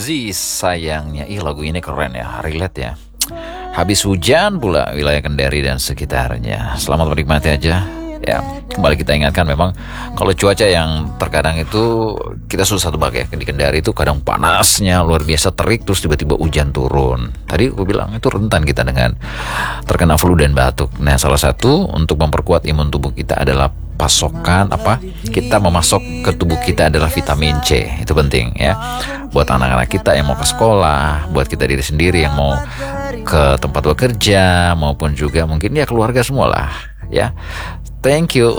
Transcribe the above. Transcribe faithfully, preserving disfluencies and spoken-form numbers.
Uzi sayangnya. Ih, lagu ini keren ya, relate ya. Habis hujan pula wilayah Kendari dan sekitarnya. Selamat menikmati aja. Ya, kembali kita ingatkan memang kalau cuaca yang terkadang itu kita susah tebak ya. Di Kendari itu kadang panasnya luar biasa terik, terus tiba-tiba hujan turun. Tadi aku bilang itu rentan kita dengan terkena flu dan batuk. Nah, salah satu untuk memperkuat imun tubuh kita adalah pasokan apa? Kita memasok ke tubuh kita adalah vitamin C. Itu penting ya. Buat anak-anak kita yang mau ke sekolah, buat kita diri sendiri yang mau ke tempat bekerja, maupun juga mungkin ya keluarga semualah ya. Thank you